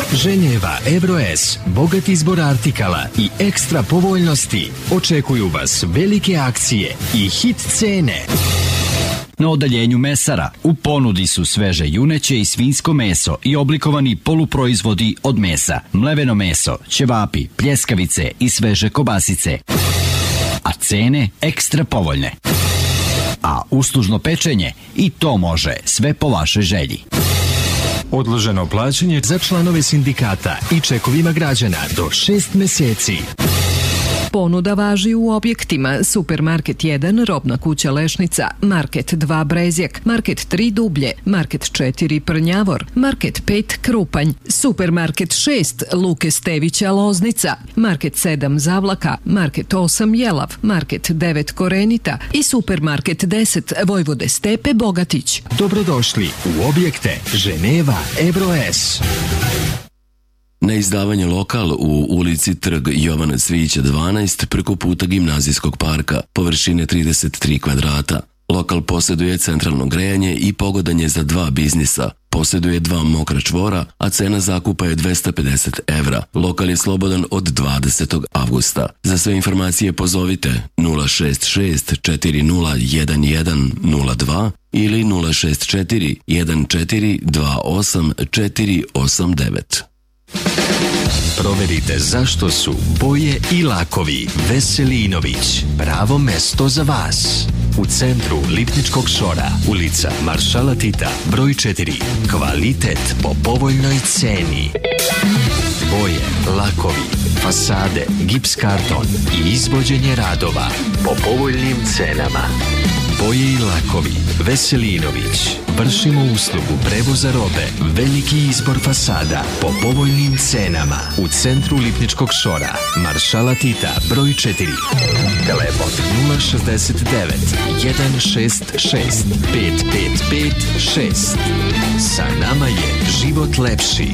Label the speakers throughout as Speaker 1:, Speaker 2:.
Speaker 1: Ženeva Euro S, bogat izbor artikala i ekstra povoljnosti. Očekuju vas velike akcije i hit cene.
Speaker 2: Na odaljenju mesara u ponudi su sveže juneće i svinjsko meso i oblikovani poluproizvodi od mesa, mleveno meso, ćevapi, pljeskavice i sveže kobasice. A cene ekstra povoljne. A uslužno pečenje i to može, sve po vašoj želji.
Speaker 1: Odloženo plaćanje za članove sindikata i čekovima građana do 6 meseci.
Speaker 3: Ponuda važi u objektima Supermarket 1, Robna kuća Lešnica, Market 2 Brezjak, Market 3 Dublje, Market 4 Prnjavor, Market 5 Krupanj, Supermarket 6 Luke Stevića Loznica, Market 7 Zavlaka, Market 8 Jelav, Market 9 Korenita i Supermarket 10 Vojvode Stepe Bogatić.
Speaker 1: Dobrodošli u objekte Ženeva Euro S.
Speaker 4: Na izdavanje lokal u ulici Trg Jovana Cvijića 12 preko puta Gimnazijskog parka, površine 33 kvadrata. Lokal posjeduje centralno grejanje i pogodan je za 2 biznisa. Posjeduje 2 mokra čvora, a cena zakupa je 250 evra. Lokal je slobodan od 20. avgusta. Za sve informacije pozovite 066 4011 02 ili 064 1428 489.
Speaker 1: Proverite zašto su boje i lakovi Veselinović pravo mesto za vas. U centru Lipničkog šora, ulica Maršala Tita, broj 4. Kvalitet po povoljnoj ceni. Boje, lakovi, fasade, gips karton i izvođenje radova po povoljnim cenama. Boje i lakovi Veselinović. Vršimo uslugu prevoza robe, veliki izbor fasada po povoljnim cenama. U centru Lipničkog šora, Maršala Tita, broj 4. Telefon 069 166 5556. Sa nama je život lepši.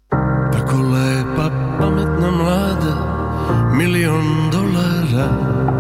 Speaker 5: Tako lepa, pametna, mlada, $1.000.000